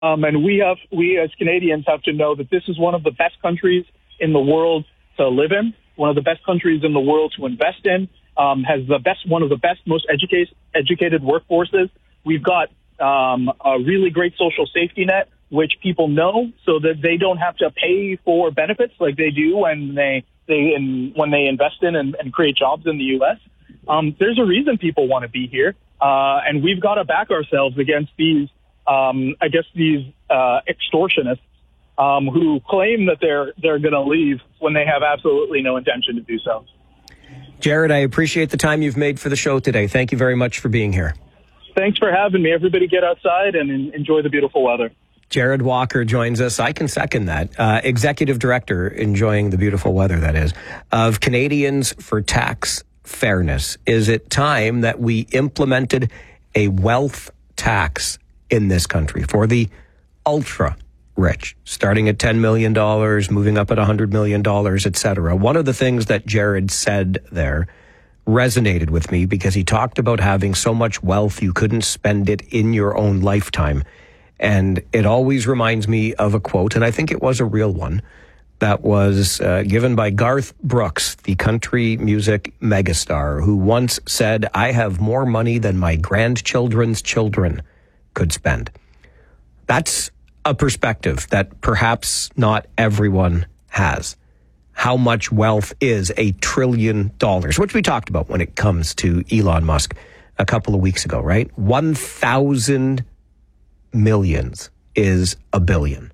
And we as Canadians have to know that this is one of the best countries in the world to live in, one of the best countries in the world to invest in, has one of the best, most educated workforces. We've got a really great social safety net, which people know, so that they don't have to pay for benefits like they do when they invest in and create jobs in the U.S. There's a reason people want to be here, and we've got to back ourselves against these extortionists who claim that they're going to leave when they have absolutely no intention to do so. Jared, I appreciate the time you've made for the show today. Thank you very much for being here. Thanks for having me. Everybody get outside and enjoy the beautiful weather. Jared Walker joins us. I can second that. Executive Director, enjoying the beautiful weather, that is, of Canadians for Tax Fairness. Is it time that we implemented a wealth tax in this country for the ultra rich, starting at $10 million, moving up at $100 million, et cetera? One of the things that Jared said there resonated with me because he talked about having so much wealth you couldn't spend it in your own lifetime. And it always reminds me of a quote, and I think it was a real one, that was given by Garth Brooks, the country music megastar, who once said, "I have more money than my grandchildren's children could spend." That's a perspective that perhaps not everyone has. How much wealth is $1 trillion, which we talked about when it comes to Elon Musk a couple of weeks ago, right? 1,000 millions is a billion.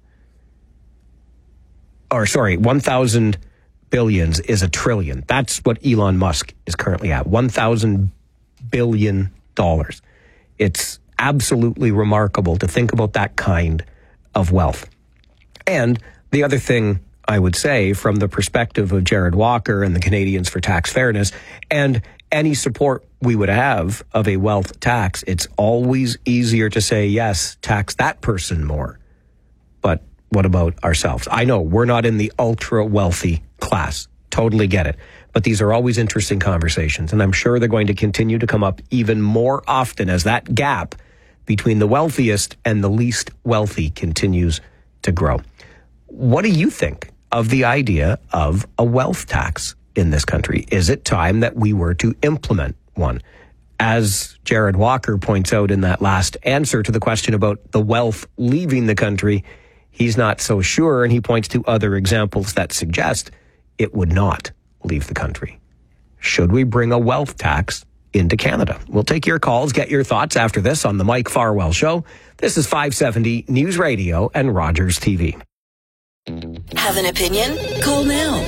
1,000 billions is $1 trillion. That's what Elon Musk is currently at, $1,000 billion. It's absolutely remarkable to think about that kind of wealth. And the other thing I would say, from the perspective of Jared Walker and the Canadians for Tax Fairness, and any support we would have of a wealth tax, it's always easier to say, yes, tax that person more. But what about ourselves? I know we're not in the ultra wealthy class. Totally get it. But these are always interesting conversations, and I'm sure they're going to continue to come up even more often as that gap between the wealthiest and the least wealthy continues to grow. What do you think of the idea of a wealth tax in this country? Is it time that we were to implement one? As Jared Walker points out in that last answer to the question about the wealth leaving the country, he's not so sure, and he points to other examples that suggest it would not leave the country. Should we bring a wealth tax into Canada? We'll take your calls, get your thoughts after this on the Mike Farwell Show. This is 570 News Radio and Rogers TV. Have an opinion? Call now.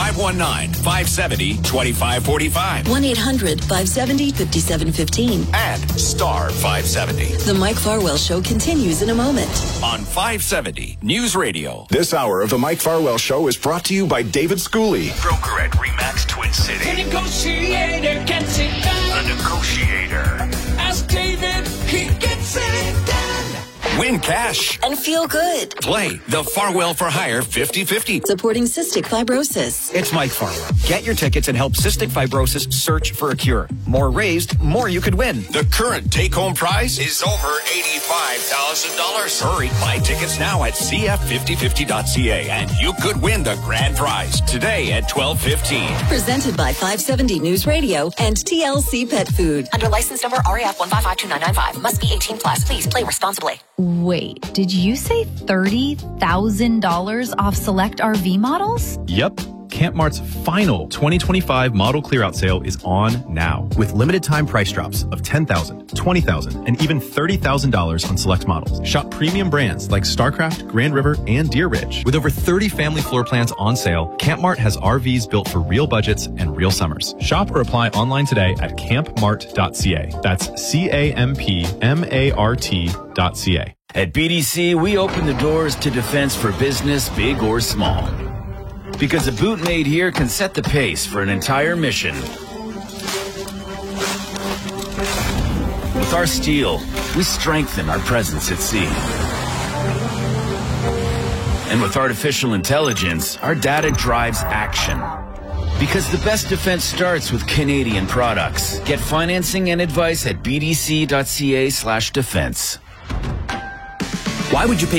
519-570-2545. 1-800-570-5715. And star 570. The Mike Farwell Show continues in a moment. On 570 News Radio. This hour of the Mike Farwell Show is brought to you by David Schooley. Broker at RE/MAX Twin City. The negotiator gets it done. The negotiator. Ask David, he gets it done. Win cash. And feel good. Play the Farwell for Hire 50-50. Supporting cystic fibrosis. It's Mike Farwell. Get your tickets and help cystic fibrosis search for a cure. More raised, more you could win. The current take-home prize is over $85,000. Hurry, buy tickets now at cf5050.ca and you could win the grand prize today at 12:15. Presented by 570 News Radio and TLC Pet Food. Under license number RAF 1552995. Must be 18 plus. Please play responsibly. Wait, did you say $30,000 off select RV models? Yep. Camp Mart's final 2025 model clearout sale is on now, with limited time price drops of $10,000, $20,000, and even $30,000 on select models. Shop premium brands like Starcraft, Grand River, and Deer Ridge. With over 30 family floor plans on sale, Camp Mart has RVs built for real budgets and real summers. Shop or apply online today at campmart.ca. That's CAMPMART.ca. At BDC, we open the doors to defense for business, big or small. Because a boot made here can set the pace for an entire mission. With our steel, we strengthen our presence at sea. And with artificial intelligence, our data drives action. Because the best defense starts with Canadian products. Get financing and advice at bdc.ca/defense. Why would you pay